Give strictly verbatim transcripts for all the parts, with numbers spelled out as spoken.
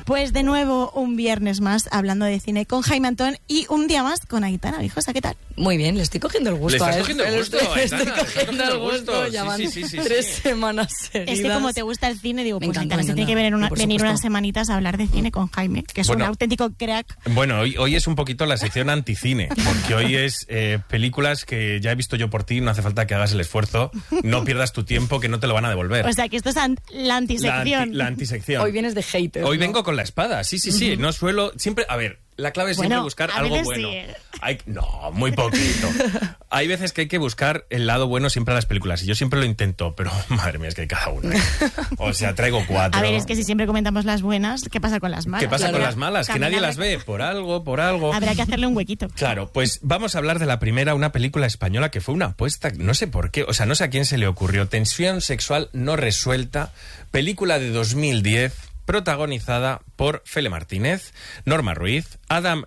Pues de nuevo un viernes más hablando de cine con Jaime Antón y un día más con Aitana Vijosa. ¿Qué tal? Muy bien, le estoy cogiendo el gusto. Le estás a cogiendo el gusto, Le estoy, Aitana, le estoy cogiendo el gusto. Ya sí, van sí, sí, sí, tres sí. semanas seguidas. Es que como te gusta el cine, digo, Me pues encanta, Aitana me se tiene que encanta. venir, una, Por venir supuesto. unas semanitas a hablar de cine con Jaime, que es Bueno. un auténtico crack. Bueno, hoy, hoy es un poquito la sección anticine, porque hoy es eh, películas que ya he visto yo por ti, no hace falta que hagas el esfuerzo, no pierdas tu tiempo, que no te lo van a devolver. O sea, que esto es an- la la, antisección. anti- la antisección. Hoy vienes de hater. Hoy ¿no? vengo con la espada, sí, sí, sí, no suelo... Siempre, a ver, la clave es siempre Bueno, buscar a algo veces bueno. sí. Hay, no, muy poquito. Hay veces que hay que buscar el lado bueno siempre a las películas, y yo siempre lo intento, pero madre mía, es que hay cada una. O sea, traigo cuatro. A ver, es que si siempre comentamos las buenas, ¿qué pasa con las malas? ¿Qué pasa Claro. con las malas? Que nadie las ve, por algo, por algo. Habrá que hacerle un huequito. Claro, pues vamos a hablar de la primera, una película española que fue una apuesta, no sé por qué, o sea, no sé a quién se le ocurrió. Tensión sexual no resuelta, película de dos mil diez, protagonizada por Fele Martínez, Norma Ruiz, Adam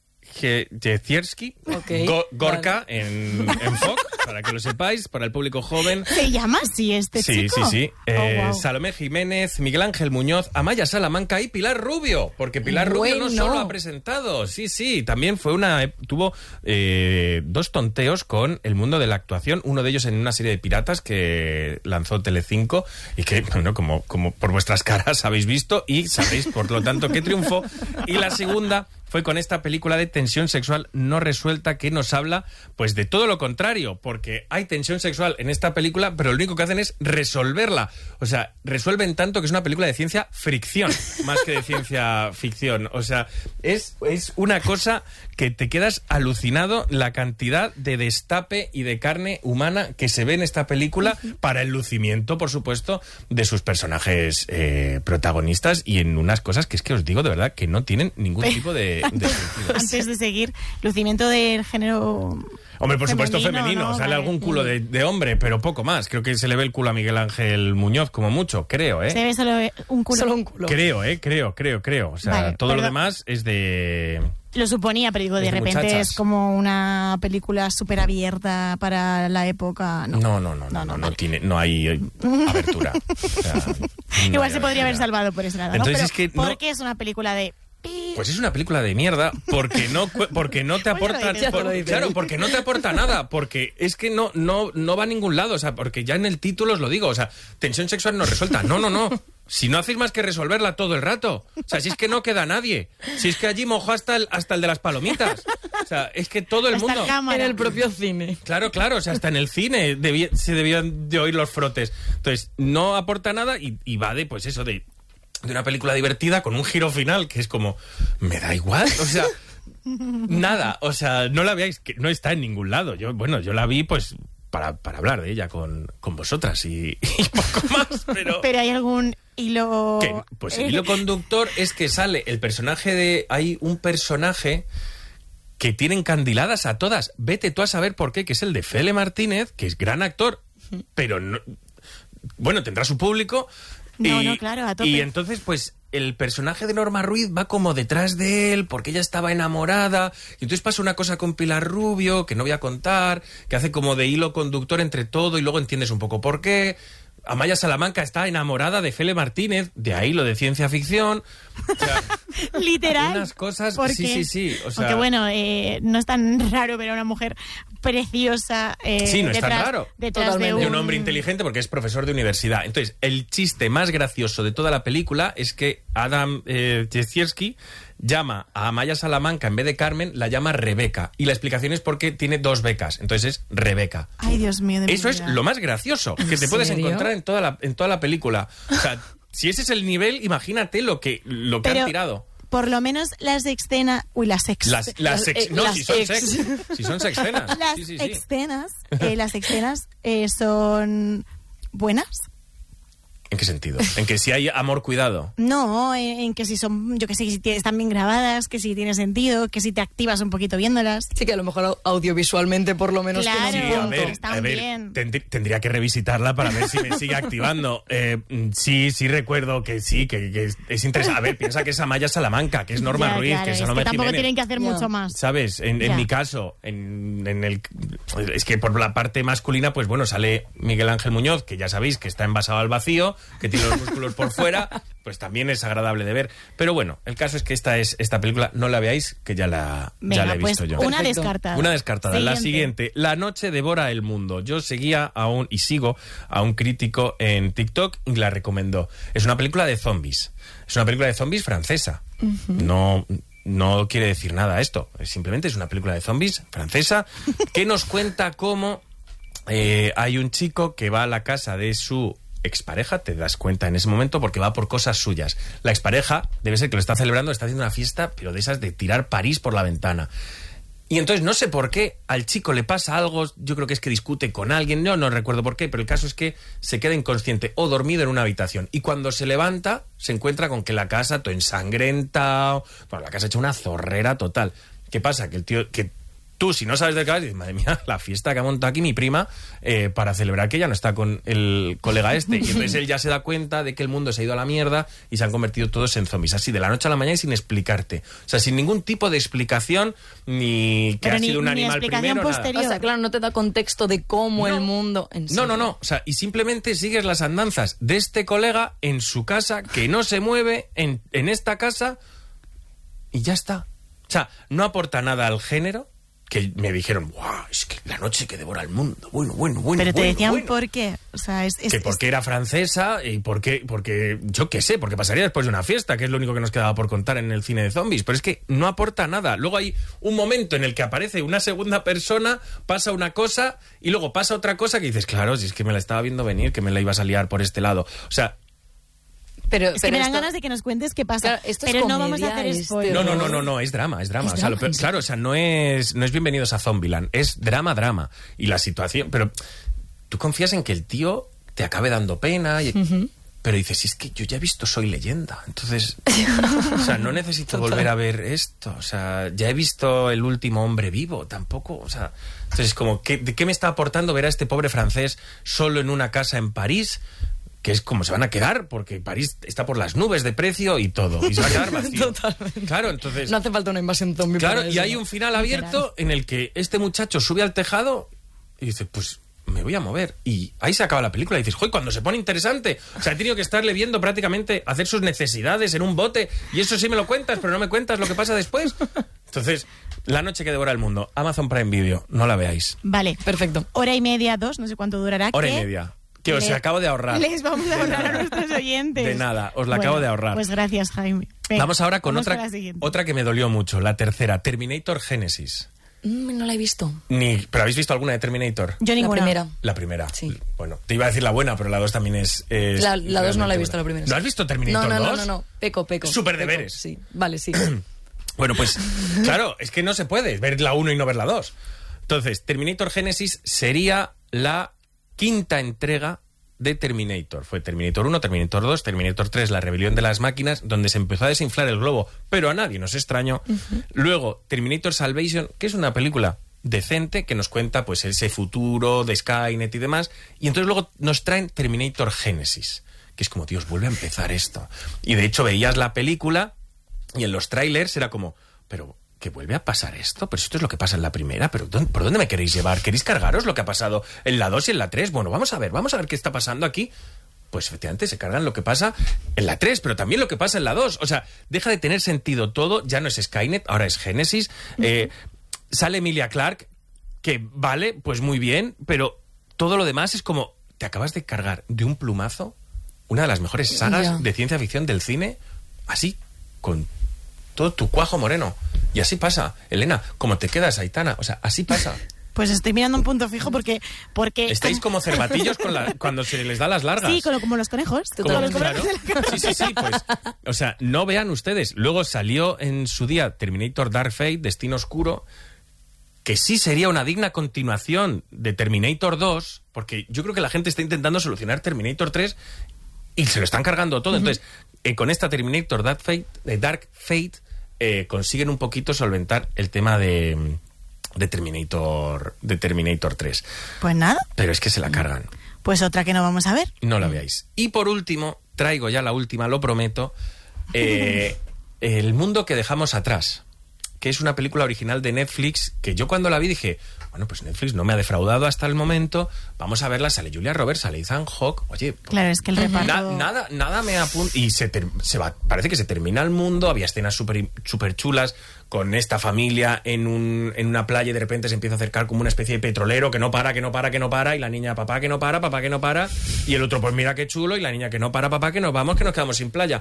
Jezierski, Ok, Go- Gorka vale. en, en Fox, para que lo sepáis, para el público joven. ¿Se llama así este Sí, chico? sí, sí. Oh, Eh, wow. Salomé Jiménez, Miguel Ángel Muñoz, Amaya Salamanca y Pilar Rubio. Porque Pilar Rubio no Bueno. solo ha presentado, sí, sí, también fue una tuvo eh, dos tonteos con el mundo de la actuación. Uno de ellos en una serie de piratas que lanzó Telecinco y que, bueno, como, como por vuestras caras habéis visto y sabéis, por lo tanto, que triunfó. Y la segunda fue con esta película de tensión sexual no resuelta que nos habla pues de todo lo contrario, porque hay tensión sexual en esta película, pero lo único que hacen es resolverla. O sea, resuelven tanto que es una película de ciencia fricción, más que de ciencia ficción. O sea, es, es una cosa que te quedas alucinado la cantidad de destape y de carne humana que se ve en esta película para el lucimiento, por supuesto, de sus personajes eh, protagonistas y en unas cosas que es que os digo de verdad que no tienen ningún tipo de... de sentido. Antes de seguir, lucimiento del género... Hombre, por supuesto femenino, femenino, ¿no? sale Vale. algún culo de, de hombre, pero poco más. Creo que se le ve el culo a Miguel Ángel Muñoz como mucho, creo, ¿eh? Se ve solo un culo. Solo un culo. Creo, ¿eh? Creo, creo, creo. O sea, Vale, todo lo perdón. demás es de... Lo suponía, pero digo, de Es de repente muchachas. es como una película súper abierta para la época. No, No, no, no, no, no, no vale. tiene, no hay eh, abertura. O sea, no Igual hay se podría haber abertura. salvado por ese lado, ¿no? Entonces Pero es que no- ¿por qué es una película de... Pues es una película de mierda porque no cu- porque no te Pues ya lo aporta dices, por- ya lo dices. claro, porque no te aporta nada, porque es que no no no va a ningún lado, o sea, porque ya en el título os lo digo, o sea, tensión sexual no resuelta. No, no, no. Si no hacéis más que resolverla todo el rato. O sea, si es que no queda nadie. Si es que allí mojó hasta el hasta el de las palomitas. O sea, es que todo el Hasta mundo el cámara. En el propio cine. Claro, claro, o sea, hasta en el cine debía- se debían de oír los frotes. Entonces, no aporta nada y, y va de, pues eso, de, de una película divertida con un giro final que es como, me da igual, o sea, nada, o sea, no la veáis, que no está en ningún lado. Yo, bueno, yo la vi, pues, para, para hablar de ella con, con vosotras y, y poco más, pero... Pero hay algún hilo... Que, pues el hilo conductor es que sale el personaje de... Hay un personaje que tiene encandiladas a todas. Vete tú a saber por qué, que es el de Fele Martínez, que es gran actor, pero no... Bueno, tendrá su público. No, y, no, claro, a tope. Y entonces, pues, el personaje de Norma Ruiz va como detrás de él porque ella estaba enamorada. Y entonces pasa una cosa con Pilar Rubio, que no voy a contar, que hace como de hilo conductor entre todo y luego entiendes un poco por qué. Amaya Salamanca está enamorada de Fele Martínez, de ahí lo de ciencia ficción. O sea, Literal. unas cosas... porque- Sí, sí, sí. O sea, Aunque bueno, eh, no es tan raro ver a una mujer preciosa eh, Sí, no es tan detrás, raro. detrás de Totalmente. un... de un hombre inteligente porque es profesor de universidad. Entonces, el chiste más gracioso de toda la película es que Adam eh, Jezierski llama a Amaya Salamanca, en vez de Carmen, la llama Rebeca. Y la explicación es porque tiene dos becas. Entonces es Rebeca. Ay, Dios mío. de mi Eso es vida. lo más gracioso que te puedes serio? encontrar en toda la, en toda la película. O sea, si ese es el nivel, imagínate lo que, lo que Pero- han tirado. Por lo menos las escenas... Uy, las ex... Las, las las- sex- eh, no, las si son ex. sex. Si son sexcenas. Las Sí, sí, sí. escenas, eh, las escenas eh, son buenas. ¿En qué sentido? ¿En que si hay amor, cuidado? No, en, en que si son, yo que sé, que si t- están bien grabadas, que si tiene sentido, que si te activas un poquito viéndolas. Sí que a lo mejor au- audiovisualmente por lo menos Claro. tiene Sí, un a punto. ver, están a ver, bien. tendr- tendría que revisitarla para ver si me sigue activando. Eh, mm, sí, sí recuerdo que sí, que, que es, es interesante. A ver, piensa que es Amaya Salamanca, que es Norma Ya, Ruiz, claro, que es es Salomé que tampoco Jiménez. tienen que hacer Ya. mucho más. ¿Sabes? En, en Ya. mi caso, en, en el es que por la parte masculina, pues bueno, sale Miguel Ángel Muñoz, que ya sabéis que está envasado al vacío, que tiene los músculos por fuera, pues también es agradable de ver. Pero bueno, el caso es que esta es esta película, no la veáis, que ya la, Venga, ya la he pues visto yo. una Perfecto. descartada. Una descartada. La siguiente, La noche devora el mundo. Yo seguía a un, y sigo a un crítico en TikTok y la recomendó. Es una película de zombies. Es una película de zombies francesa. Uh-huh. No... No quiere decir nada esto, simplemente es una película de zombies francesa que nos cuenta cómo eh, hay un chico que va a la casa de su expareja, te das cuenta en ese momento porque va por cosas suyas. La expareja debe ser que lo está celebrando, está haciendo una fiesta, pero de esas de tirar París por la ventana. Y entonces no sé por qué al chico le pasa algo, yo creo que es que discute con alguien, yo no recuerdo por qué, pero el caso es que se queda inconsciente o dormido en una habitación. Y cuando se levanta, se encuentra con que la casa todo ensangrenta, bueno, la casa hecha una zorrera total. ¿Qué pasa? Que el tío, que tú si no sabes de qué vas, dices, madre mía, la fiesta que ha montado aquí mi prima eh, para celebrar que ella no está con el colega este. Y entonces él ya se da cuenta de que el mundo se ha ido a la mierda y se han convertido todos en zombies, así de la noche a la mañana y sin explicarte. O sea, sin ningún tipo de explicación, ni que Pero ha ni- sido un ni animal explicación primero, posterior. O sea, claro, no te da contexto de cómo No. el mundo... En No, serio. no, no. O sea, y simplemente sigues las andanzas de este colega en su casa, que no se mueve en, en esta casa, y ya está. O sea, no aporta nada al género, que me dijeron, ¡guau! Es que la noche que devora el mundo. Bueno, bueno, bueno. Pero te bueno, decían bueno". por qué. O sea, es, es- Que es- porque era francesa y porque, porque yo qué sé, porque pasaría después de una fiesta, que es lo único que nos quedaba por contar en el cine de zombies. Pero es que no aporta nada. Luego hay un momento en el que aparece una segunda persona, pasa una cosa y luego pasa otra cosa que dices, claro, si es que me la estaba viendo venir, que me la ibas a liar por este lado. O sea, Pero, es que pero me dan esto- ganas de que nos cuentes qué pasa. Claro, esto es pero no vamos a comedia, hacer este- spoilers. no, no, no, no, no, es drama, es drama. Es O sea, lo drama, peor- claro, o sea, no es, no es Bienvenidos a Zombieland, es drama, drama. Y la situación, pero tú confías en que el tío te acabe dando pena y... Ujú. Pero dices, si es que yo ya he visto Soy Leyenda, entonces, o sea, no necesito volver a ver esto, o sea, ya he visto El último hombre vivo, tampoco, o sea, entonces como, ¿qué, ¿de qué me está aportando ver a este pobre francés solo en una casa en París? Que es como se van a quedar, porque París está por las nubes de precio y todo, y se va a quedar vacío. Totalmente. Claro, entonces... No hace falta una invasión zombie Claro, para y eso. hay un final abierto en el que este muchacho sube al tejado y dice, pues me voy a mover. Y ahí se acaba la película. Y dices, ¡joy! Cuando se pone interesante. O sea, he tenido que estarle viendo prácticamente hacer sus necesidades en un bote. Y eso sí me lo cuentas, pero no me cuentas lo que pasa después. Entonces, La noche que devora el mundo. Amazon Prime Video. No la veáis. Vale. Perfecto. Hora y media, dos, no sé cuánto durará. Hora y que media. Que os le- acabo de ahorrar. Les vamos a De ahorrar nada. a nuestros oyentes. De nada, os la Bueno, acabo de ahorrar. Pues gracias, Jaime. Venga, Vamos ahora con vamos otra, la siguiente. otra que me dolió mucho. La tercera, Terminator Genesis. Mm, no la he visto. Ni, ¿Pero habéis visto alguna de Terminator? Yo ninguna. La primera. La primera. Sí. Bueno, te iba a decir la buena, pero la dos también es... es La, la dos no la he realmente visto, buena. la primera. ¿No has visto Terminator no, no, dos? No, no, no, peco, peco. Súper peco, deberes. Sí, vale, sí. Bueno, pues claro, es que no se puede ver la uno y no ver la dos. Entonces, Terminator Genesis sería la quinta entrega de Terminator. Fue Terminator uno, Terminator dos, Terminator tres, La rebelión de las máquinas, donde se empezó a desinflar el globo, pero a nadie nos extrañó. Uh-huh. Luego, Terminator Salvation, que es una película decente que nos cuenta pues ese futuro de Skynet y demás, y entonces luego nos traen Terminator Genesis, que es como, Dios, vuelve a empezar esto. Y de hecho veías la película y en los trailers era como, pero ¿que vuelve a pasar esto? Pero esto es lo que pasa en la primera, pero ¿dónde, ¿por dónde me queréis llevar? ¿Queréis cargaros lo que ha pasado en la dos y en la tres? Bueno, vamos a ver, vamos a ver qué está pasando aquí. Pues efectivamente se cargan lo que pasa en la tres, pero también lo que pasa en la dos. O sea, deja de tener sentido todo, ya no es Skynet, ahora es Genesis. Eh, sale Emilia Clarke, que vale, pues muy bien, pero todo lo demás es como, te acabas de cargar de un plumazo una de las mejores sagas Ya. de ciencia ficción del cine, así, con todo tu cuajo moreno. Y así pasa. Elena, ¿cómo te quedas, Aitana? O sea, así pasa. Pues estoy mirando un punto fijo porque... porque Estáis como cervatillos con la, cuando se les da las largas. Sí, como, como los conejos. Como- Como los claro. conejos de la Sí, sí, sí, pues. O sea, no vean ustedes. Luego salió en su día Terminator Dark Fate, Destino Oscuro, que sí sería una digna continuación de Terminator dos, porque yo creo que la gente está intentando solucionar Terminator tres y se lo están cargando todo. Uh-huh. Entonces, eh, con esta Terminator Dark Fate, de Dark Fate eh, consiguen un poquito solventar el tema de, de Terminator de Terminator tres. Pues nada, Pero es que se la cargan. pues otra que no vamos a ver. No la veáis. Y por último, traigo ya la última, lo prometo, eh, El mundo que dejamos atrás, que es una película original de Netflix, que yo cuando la vi dije, bueno, pues Netflix no me ha defraudado hasta el momento, vamos a verla, sale Julia Roberts, sale Ethan Hawke, oye... Claro, es que el reparto... Na, nada, nada me apunta... Y se, ter, se va, parece que se termina el mundo, había escenas súper super chulas con esta familia en, un, en una playa y de repente se empieza a acercar como una especie de petrolero que no para, que no para, que no para, y la niña, papá que no para, papá que no para, y el otro, pues mira qué chulo, y la niña que no para, papá que nos vamos, que nos quedamos sin playa.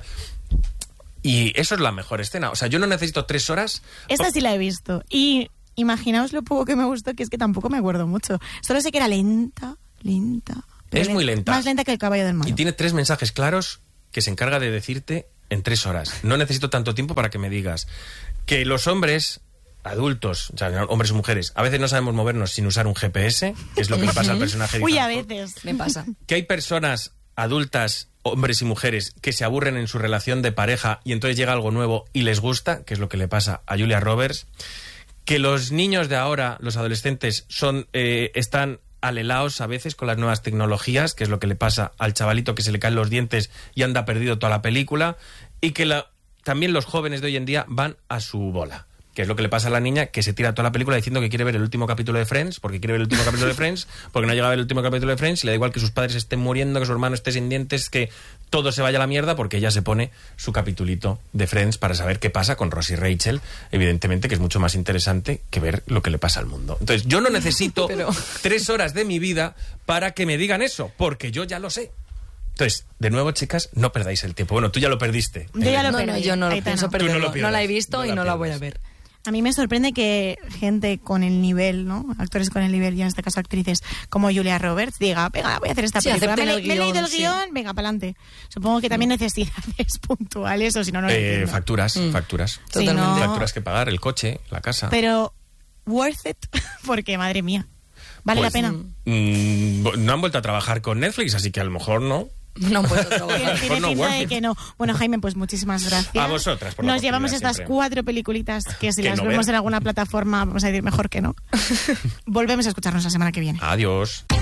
Y eso es la mejor escena. O sea, yo no necesito tres horas... Esta sí la he visto. Y imaginaos lo poco que me gustó, que es que tampoco me acuerdo mucho. Solo sé que era lenta, lenta... Es muy lenta. Más lenta que el caballo del mar. Y tiene tres mensajes claros que se encarga de decirte en tres horas. No necesito tanto tiempo para que me digas que los hombres... adultos, o sea, hombres o mujeres, a veces no sabemos movernos sin usar un G P S, que es lo que le pasa al personaje de Uy, Ethan a Hawke. veces. Me pasa. Que hay personas adultas, hombres y mujeres, que se aburren en su relación de pareja y entonces llega algo nuevo y les gusta, que es lo que le pasa a Julia Roberts. Que los niños de ahora, los adolescentes, son eh, están alelaos a veces con las nuevas tecnologías, que es lo que le pasa al chavalito que se le caen los dientes y anda perdido toda la película. Y que la, también los jóvenes de hoy en día van a su bola. Que es lo que le pasa a la niña, que se tira toda la película diciendo que quiere ver el último capítulo de Friends, porque quiere ver el último capítulo de Friends, porque no ha llegado a ver el último capítulo de Friends, y le da igual que sus padres estén muriendo, que su hermano esté sin dientes, que todo se vaya a la mierda, porque ella se pone su capitulito de Friends para saber qué pasa con Ross y Rachel, evidentemente, que es mucho más interesante que ver lo que le pasa al mundo. Entonces, yo no necesito Pero... tres horas de mi vida para que me digan eso, porque yo ya lo sé. Entonces, de nuevo, chicas, no perdáis el tiempo. Bueno, tú ya lo perdiste. Yo ya lo No, no, perdí. yo no lo Aitana. pienso Tú no perderlo. lo No, pierdas, la he visto no y la no la voy a pierdas. ver. A mí me sorprende que gente con el nivel, ¿no? Actores con el nivel, y en este caso actrices, como Julia Roberts, diga, venga, voy a hacer esta Sí, película. Me, acepten le- el me he leído el guión, sí. guión, venga, para adelante. Supongo que también necesidades puntuales, o si no, no lo Eh, entiendo. facturas, Mm. facturas. Sí, Totalmente. no. Facturas que pagar, el coche, la casa. Pero, worth it, porque, madre mía, vale Pues, la pena. Mm, no han vuelto a trabajar con Netflix, así que a lo mejor no. No puedo Tiene, trabajar. tiene no, pinta worth de it. que no. Bueno, Jaime, pues muchísimas gracias. A vosotras por la Nos llevamos oportunidad estas siempre. cuatro peliculitas que si Que las no vemos ver. en alguna plataforma, vamos a decir mejor que no. Volvemos a escucharnos la semana que viene. Adiós.